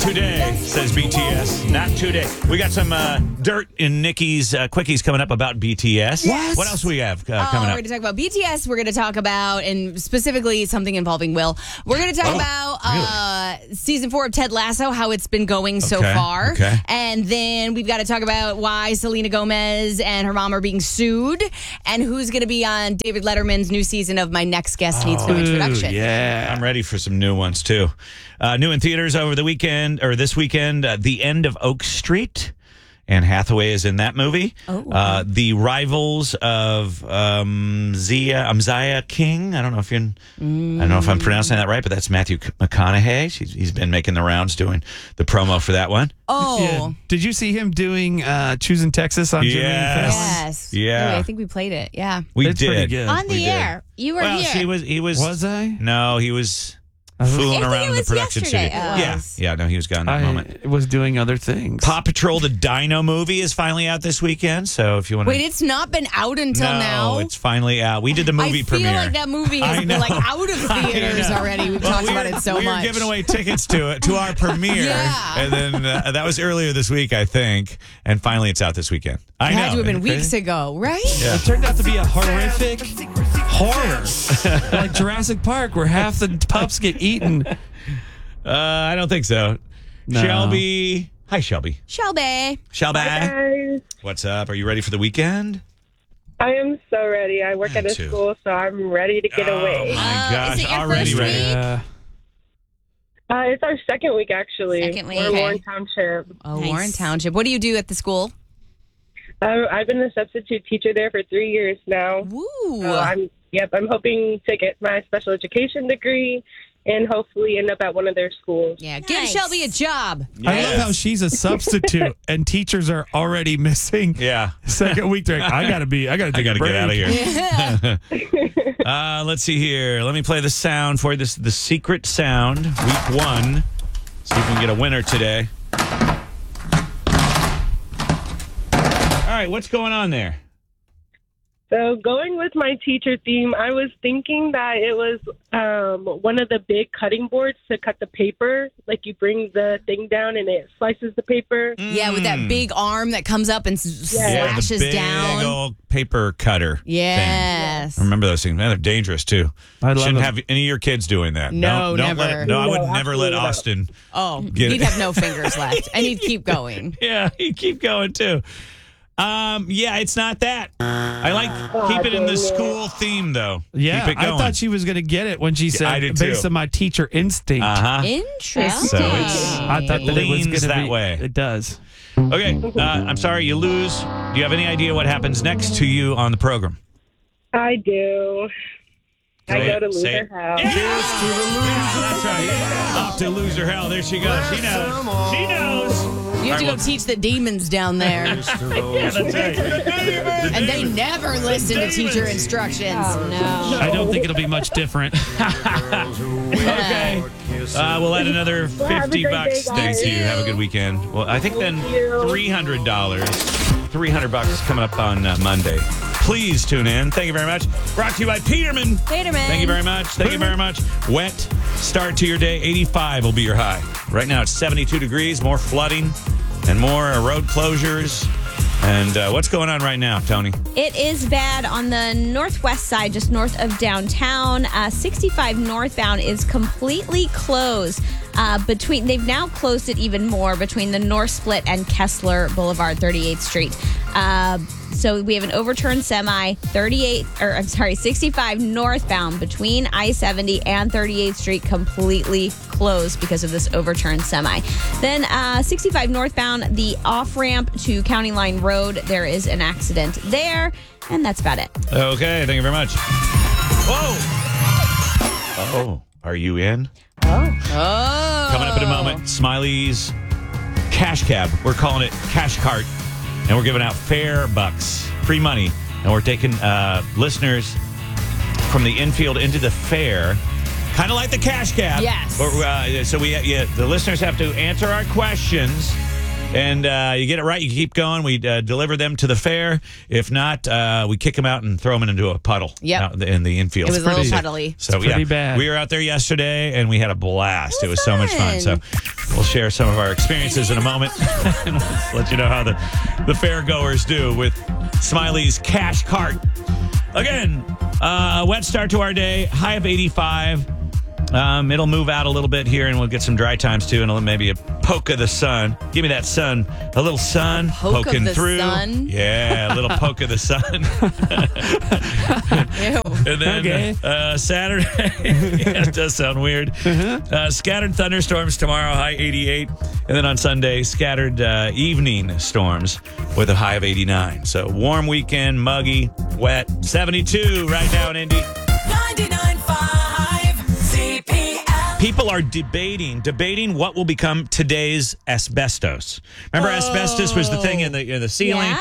today, says BTS. Not today. We got some dirt in Nikki's quickies coming up about BTS. Yes. What else we have coming We're up? going to talk about BTS. We're going to talk about, and specifically something involving Will. We're going to talk about season 4 of Ted Lasso, how it's been going so far. Okay. And then we've got to talk about why Selena Gomez and her mom are being sued, and who's going to be on David Letterman's new season of My Next Guest Needs No Introduction. Yeah. I'm ready for some new ones, too. New in theaters over the weekend, or this weekend, The End of Oak Street. Anne Hathaway is in that movie. The Rivals of Zia King. I don't know if I'm pronouncing that right, but that's Matthew McConaughey. He's been making the rounds doing the promo for that one. Yeah. Did you see him doing Choosing Texas on Jimmy and Fallon? Yes. Yeah. I think we played it. Yeah. We It's pretty did. good. On the We did. air. You were Well, here. he was. Was I? No, he was I fooling think around it in the was production yesterday. studio. It was. Yeah. No, he was gone that moment. I was doing other things. Paw Patrol, the Dino movie, is finally out this weekend. So if you want to, Wait, it's not been out until now? it's finally out. We did the movie I premiere. feel like that movie I has been know. out of theaters know. already. We've Well, talked about it so we much. were giving away tickets to our premiere, Yeah. and then that was earlier this week, I think. And finally, it's out this weekend. I It know. had to have been Isn't it weeks crazy? ago, right? Yeah. It turned out to be a horrific horror. Like Jurassic Park, where half the pups get eaten. I don't think so. No. Shelby. Hi, Shelby. Shelby. Shelby. Guys, What's up? Are you ready for the weekend? I am so ready. I work at a too. school, so I'm ready to get away. Oh, my gosh. is it your Already first ready. week? Yeah. It's our second week, actually. Second week. We're in Okay. Warren Township. Oh, Nice. Warren Township. What do you do at the school? I've been a substitute teacher there for 3 years now. Woo. So I'm hoping to get my special education degree and hopefully end up at one of their schools. Yeah, give Nice. Shelby a job. I love how she's a substitute and teachers are already missing. Yeah. Second week, they're like, I gotta take I a got to break. get out of here. Yeah. Let's see here. Let me play the sound for you. This is the secret sound, week 1. See if we can get a winner today. All right, what's going on there? So going with my teacher theme, I was thinking that it was one of the big cutting boards to cut the paper. Like you bring the thing down and it slices the paper. Yeah, with that big arm that comes up and Yeah, the slashes big down. old paper cutter thing. Yes. I remember those things. Man, they're dangerous, too. I love Shouldn't them. have any of your kids doing that. No, don't let never. it, no, I would No, never let absolutely not. Austin. Oh, Get he'd it. have no fingers left, and he'd keep going. Yeah, you keep going, too. Yeah, it's not that. I like keep it in the dang it. school theme, though. Yeah, keep it I going. thought she was going to get it when she said, I did too. based on my teacher instinct. Uh-huh. Interesting. So it's- I thought that it was leans going to that be way. It does. Okay, I'm sorry, you lose. Do you have any idea what happens next to you on the program? I do. I Say go it, to say loser it. house. Yes, to the loser. That's right. Yeah. Off to loser hell. There she goes. She knows. She knows. You have to All go right, teach the demons down there. Yeah, that's right. And they never listen to teacher instructions. No. I don't think it'll be much different. Okay. We'll add another Well, have a $50. great day, Thank guys. you. Have a good weekend. Well, I think then Thank you. $300. $300 coming up on Monday. Please tune in. Thank you very much. Brought to you by Peterman. Peterman. Thank you very much. Thank you very much. Wet start to your day. 85 will be your high. Right now it's 72 degrees, more flooding and more road closures. And what's going on right now, Tony? It is bad on the northwest side, just north of downtown. 65 northbound is completely closed. They've now closed it even more between the North Split and Kessler Boulevard, 38th Street. So we have an overturned semi, 65 northbound between I-70 and 38th Street completely closed because of this overturned semi. Then 65 northbound, the off-ramp to County Line Road, there is an accident there, and that's about it. Okay, thank you very much. Whoa! Oh, are you in? Oh. Coming up in a moment, Smiley's Cash Cab. We're calling it Cash Cart, and we're giving out fare bucks, free money, and we're taking listeners from the infield into the fair, kind of like the Cash Cab. Yes. But, so the listeners have to answer our questions, And you get it right, you keep going. We deliver them to the fair. If not, we kick them out and throw them into a puddle out in the infield. It was a little puddly. So pretty bad. We were out there yesterday, and we had a blast. It was so much fun. So we'll share some of our experiences in a moment. And let you know how the fair goers do with Smiley's Cash Cart. Again, wet start to our day, high of 85. It'll move out a little bit here, and we'll get some dry times too, and maybe a poke of the sun. Give me that sun, a little sun poking through. Sun? Yeah, a little poke of the sun. Ew. And then Saturday, it does sound weird. Scattered thunderstorms tomorrow, high 88. And then on Sunday, scattered evening storms with a high of 89. So warm weekend, muggy, wet, 72 right now in Indy. 99.5 CPL. People are debating what will become today's asbestos. Remember, asbestos was the thing in the ceiling. Yeah.